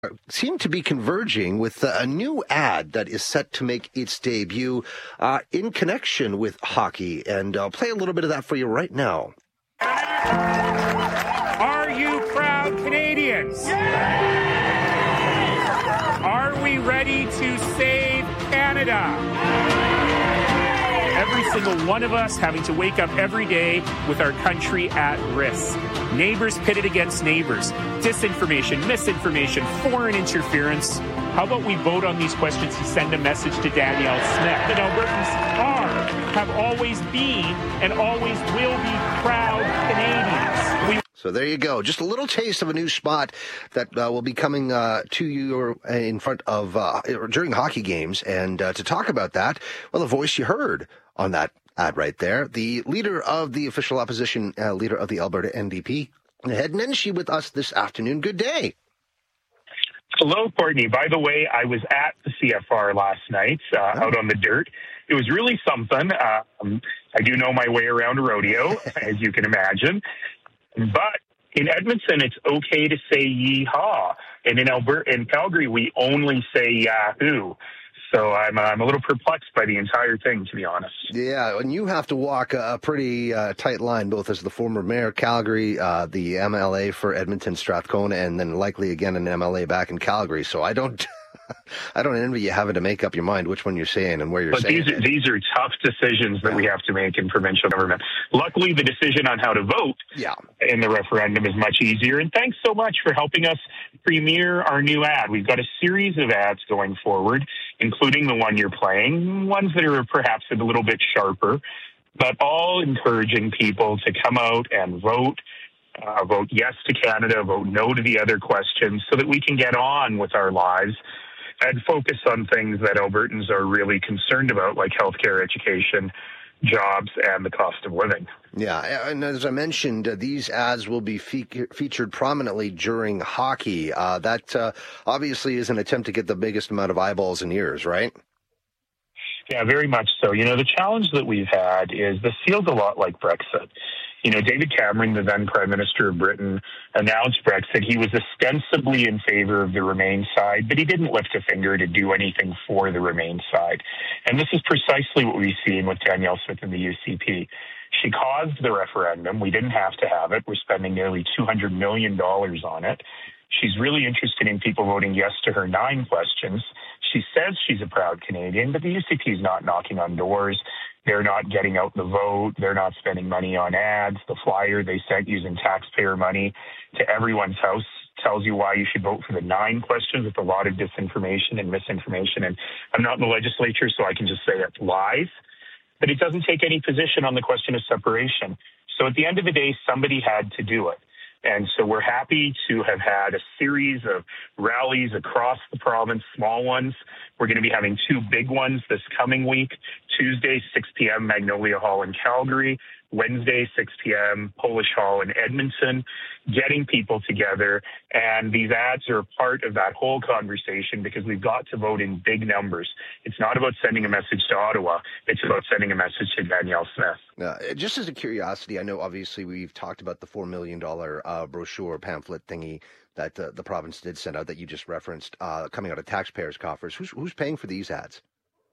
seem to be converging with a new ad that is set to make its debut in connection with hockey. And I'll play a little bit of that for you right now. Are you proud Canadians? Are we ready to save Canada? Every single one of us having to wake up every day with our country at risk. Neighbors pitted against neighbors. Disinformation, misinformation, foreign interference. How about we vote on these questions and send a message to Danielle Smith that Albertans have always been and always will be proud Canadians. So there you go. Just a little taste of a new spot that will be coming to you in front of during hockey games. And to talk about that, well, the voice you heard on that ad right there, the leader of the official opposition, leader of the Alberta NDP, Ed Nenshi, with us this afternoon. Good day. Hello, Courtney. By the way, I was at the CFR last night, out on the dirt. It was really something. I do know my way around a rodeo, as you can imagine. But in Edmonton, it's okay to say yeehaw. And in Calgary, we only say yahoo. So I'm a little perplexed by the entire thing, to be honest. Yeah, and you have to walk a pretty tight line, both as the former mayor of Calgary, the MLA for Edmonton Strathcona, and then likely again an MLA back in Calgary. So I don't envy you having to make up your mind which one you're saying and where you're saying it. These are tough decisions that we have to make in provincial government. Luckily, the decision on how to vote in the referendum is much easier. And thanks so much for helping us premiere our new ad. We've got a series of ads going forward, including the one you're playing, ones that are perhaps a little bit sharper, but all encouraging people to come out and vote. Vote yes to Canada, vote no to the other questions, so that we can get on with our lives and focus on things that Albertans are really concerned about, like healthcare, education, jobs, and the cost of living. Yeah, and as I mentioned, these ads will be featured prominently during hockey. That obviously is an attempt to get the biggest amount of eyeballs and ears, right? Yeah, very much so. You know, the challenge that we've had is this feels a lot like Brexit. You know, David Cameron, the then Prime Minister of Britain, announced Brexit. He was ostensibly in favor of the Remain side, but he didn't lift a finger to do anything for the Remain side. And this is precisely what we've seen with Danielle Smith and the UCP. She caused the referendum. We didn't have to have it. We're spending nearly $200 million on it. She's really interested in people voting yes to her 9 questions. She says she's a proud Canadian, but the UCP is not knocking on doors. They're not getting out the vote. They're not spending money on ads. The flyer they sent using taxpayer money to everyone's house tells you why you should vote for the 9 questions with a lot of disinformation and misinformation. And I'm not in the legislature, so I can just say it's lies. But it doesn't take any position on the question of separation. So at the end of the day, somebody had to do it. And so we're happy to have had a series of rallies across the province, small ones. We're going to be having 2 big ones this coming week. Tuesday, 6 p.m., Magnolia Hall in Calgary. Wednesday, 6 p.m., Polish Hall in Edmonton, getting people together. And these ads are part of that whole conversation because we've got to vote in big numbers. It's not about sending a message to Ottawa. It's about sending a message to Danielle Smith. Just as a curiosity, I know obviously we've talked about the $4 million brochure pamphlet thingy that the province did send out that you just referenced coming out of taxpayers' coffers. Who's paying for these ads?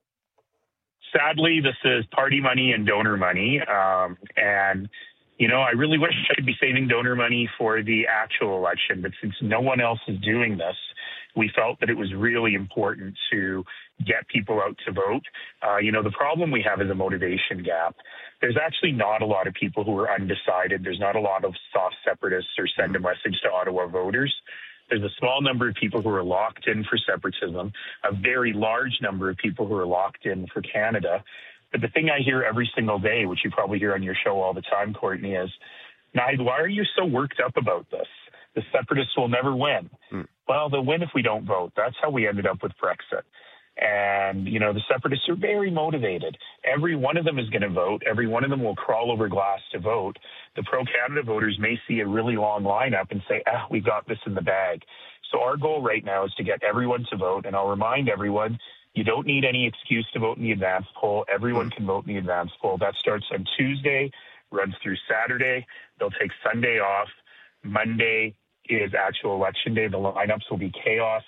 Sadly, this is party money and donor money. And, you know, I really wish I could be saving donor money for the actual election. But since no one else is doing this, we felt that it was really important to get people out to vote. You know, the problem we have is a motivation gap. There's actually not a lot of people who are undecided. There's not a lot of soft separatists or send a message to Ottawa voters. There's a small number of people who are locked in for separatism, a very large number of people who are locked in for Canada. But the thing I hear every single day, which you probably hear on your show all the time, Courtney, is, Nige, why are you so worked up about this? The separatists will never win. Well, they'll win if we don't vote. That's how we ended up with Brexit. And, you know, the separatists are very motivated. Every one of them is going to vote. Every one of them will crawl over glass to vote. The pro-Canada voters may see a really long lineup and say, we got this in the bag. So our goal right now is to get everyone to vote. And I'll remind everyone, you don't need any excuse to vote in the advance poll. Everyone can vote in the advance poll. That starts on Tuesday, runs through Saturday. They'll take Sunday off. Monday is actual election day. The lineups will be chaos.